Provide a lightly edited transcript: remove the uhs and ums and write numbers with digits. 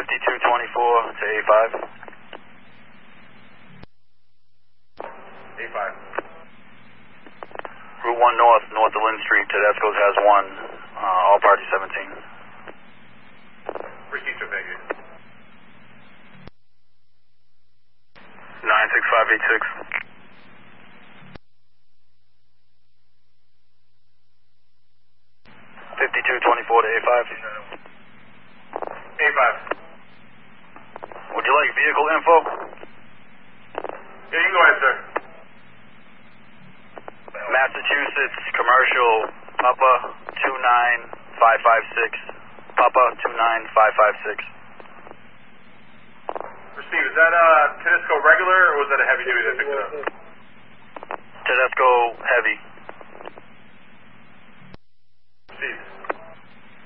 5224 to A5. A5. Route 1 north, north of Lynn Street. Tedesco's has 1. All party 17. Received, thank you. 96586. 5224 to A5. A5. Would you like vehicle info? Yeah, you can go ahead, sir. Massachusetts Commercial Papa 29556. Papa 29556. Received. Is that Tedesco regular or was that a heavy duty that picked it up? Tedesco heavy. Received.